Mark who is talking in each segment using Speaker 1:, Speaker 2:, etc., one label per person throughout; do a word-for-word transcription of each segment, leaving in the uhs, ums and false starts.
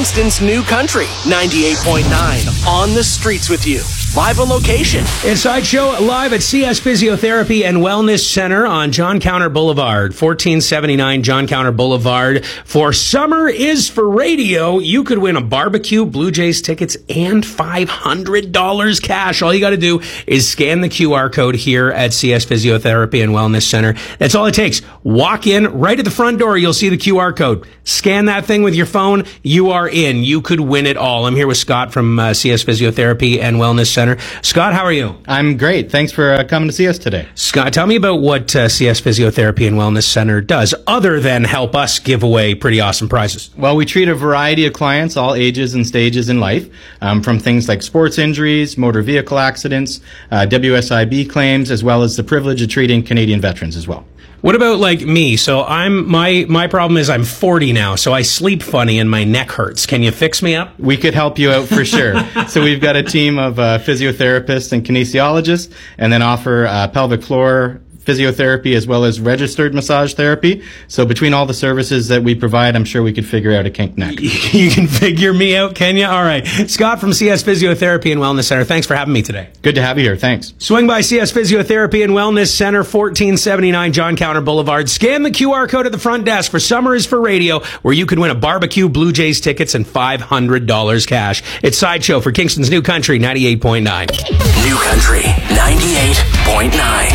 Speaker 1: Kingston's New Country, ninety-eight point nine. On the streets with you. Live on location.
Speaker 2: Inside Show live at C S Physiotherapy and Wellness Center on John Counter Boulevard, fourteen seventy-nine John Counter Boulevard. For Summer is for Radio, you could win a barbecue, Blue Jays tickets, and five hundred dollars cash. All you got to do is scan the Q R code here at C S Physiotherapy and Wellness Center. That's all it takes. Walk in, right at the front door, you'll see the Q R code. Scan that thing with your phone. You are in. You could win it all. I'm here with Scott from uh, C S Physiotherapy and Wellness Center. Scott, how are you?
Speaker 3: I'm great. Thanks for uh, coming to see us today.
Speaker 2: Scott, tell me about what uh, C S Physiotherapy and Wellness Center does, other than help us give away pretty awesome prizes.
Speaker 3: Well, we treat a variety of clients, all ages and stages in life, um, from things like sports injuries, motor vehicle accidents, uh, W S I B claims, as well as the privilege of treating Canadian veterans as well.
Speaker 2: What about like me? So I'm my my problem is I'm forty now, so I sleep funny and my neck hurts. Can you fix me up?
Speaker 3: We could help you out for sure. So we've got a team of uh, physiotherapists and kinesiologists, and then offer uh, pelvic floor physiotherapy as well as registered massage therapy. So between all the services that we provide, I'm sure we could figure out a kink neck.
Speaker 2: You can figure me out, can you? All right. Scott from C S Physiotherapy and Wellness Center, thanks for having me today.
Speaker 3: Good to have you here. Thanks.
Speaker 2: Swing by C S Physiotherapy and Wellness Center, fourteen seventy-nine John Counter Boulevard. Scan the Q R code at the front desk for Summer is for Radio, where you can win a barbecue, Blue Jays tickets, and five hundred dollars cash. It's Sideshow for Kingston's New Country, ninety-eight point nine.
Speaker 1: New Country, ninety-eight point nine.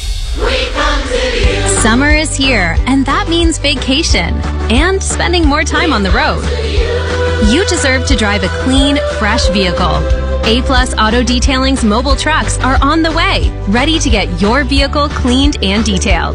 Speaker 4: Summer is here, and that means vacation and spending more time on the road. You deserve to drive a clean, fresh vehicle. A-Plus Auto Detailing's mobile trucks are on the way, ready to get your vehicle cleaned and detailed.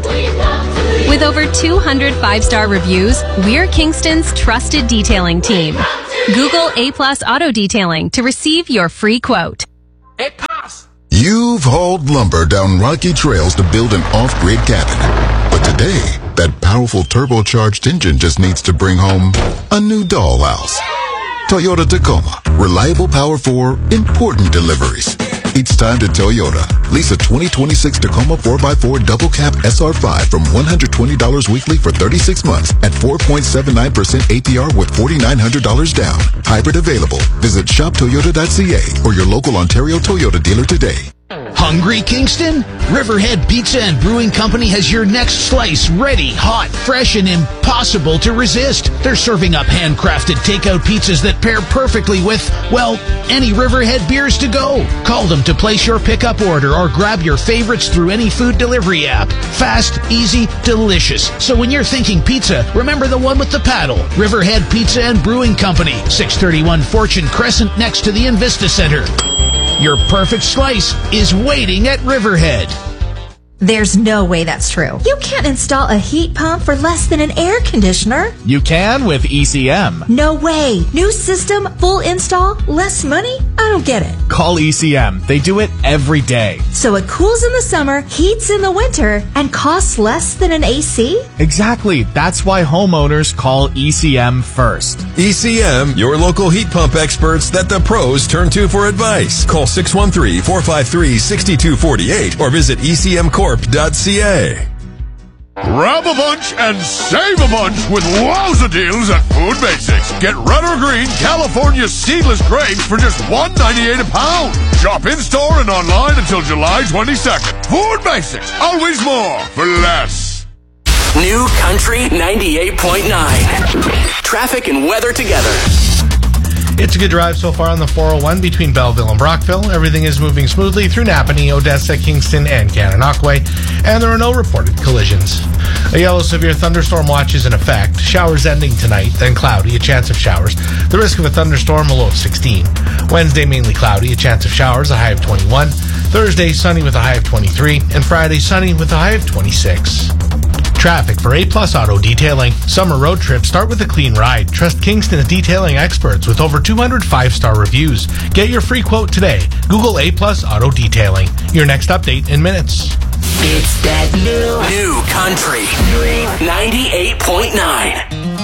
Speaker 4: With over two hundred five-star reviews, we're Kingston's trusted detailing team. Google A-Plus Auto Detailing to receive your free quote.
Speaker 1: Hey, pass!
Speaker 5: You've hauled lumber down rocky trails to build an off-grid cabin. But today, that powerful turbocharged engine just needs to bring home a new dollhouse. Toyota Tacoma. Reliable power for important deliveries. It's time to Toyota. Lease a twenty twenty-six Tacoma four by four double cab S R five from one hundred twenty dollars weekly for thirty-six months at four point seven nine percent A P R with four thousand nine hundred dollars down. Hybrid available. Visit shop toyota dot c a or your local Ontario Toyota dealer today.
Speaker 6: Hungry, Kingston? Riverhead Pizza and Brewing Company has your next slice ready, hot, fresh, and impossible to resist. They're serving up handcrafted takeout pizzas that pair perfectly with, well, any Riverhead beers to go. Call them to place your pickup order or grab your favorites through any food delivery app. Fast, easy, delicious. So when you're thinking pizza, remember the one with the paddle. Riverhead Pizza and Brewing Company, six thirty-one Fortune Crescent next to the Invista Center. Your perfect slice is waiting at Riverhead.
Speaker 7: There's no way that's true. You can't install a heat pump for less than an air conditioner.
Speaker 8: You can with E C M.
Speaker 7: No way. New system, full install, less money? I don't get it.
Speaker 8: Call E C M. They do it every day.
Speaker 7: So it cools in the summer, heats in the winter, and costs less than an A C?
Speaker 8: Exactly. That's why homeowners call E C M first.
Speaker 9: E C M, your local heat pump experts that the pros turn to for advice. Call six one three, four five three, six two four eight or visit e c m corp dot c a.
Speaker 10: Grab a bunch and save a bunch with wowza deals at Food Basics. Get red or green California seedless grapes for just one ninety-eight a pound. Shop in-store and online until July twenty-second. Food Basics, always more for less.
Speaker 1: New Country ninety-eight point nine. Traffic and weather together.
Speaker 11: It's a good drive so far on the four oh one between Belleville and Brockville. Everything is moving smoothly through Napanee, Odessa, Kingston, and Gananoque, and there are no reported collisions. A yellow severe thunderstorm watch is in effect. Showers ending tonight, then cloudy, a chance of showers. The risk of a thunderstorm, a low of sixteen. Wednesday, mainly cloudy, a chance of showers, a high of twenty-one. Thursday, sunny with a high of twenty-three. And Friday, sunny with a high of twenty-six. Traffic for A-Plus Auto Detailing. Summer road trips start with a clean ride. Trust Kingston's detailing experts with over two hundred five-star reviews. Get your free quote today. Google A-Plus Auto Detailing. Your next update in minutes.
Speaker 1: It's that new, new country. ninety-eight point nine.